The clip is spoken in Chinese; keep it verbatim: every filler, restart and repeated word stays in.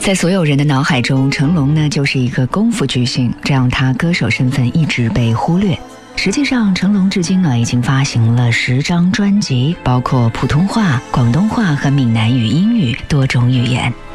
在所有人的脑海中，成龙呢就是一个功夫巨星，这让他歌手身份一直被忽略。实际上，成龙至今呢已经发行了十张专辑，包括普通话、广东话和闽南语、英语多种语言。